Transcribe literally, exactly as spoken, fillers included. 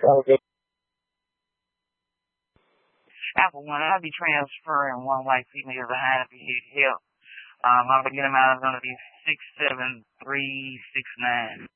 Apple One, I'll be transferring one white female behind if you need help. Um, I'll begin amount is going to be six seven three six nine.